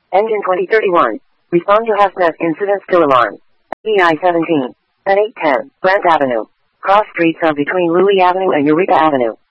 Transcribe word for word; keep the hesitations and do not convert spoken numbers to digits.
Engine twenty thirty-one. Respond to HASNet incident still alarm. E I seventeen. At eight ten. Grant Avenue. Cross streets are between Louis Avenue and Eureka Avenue.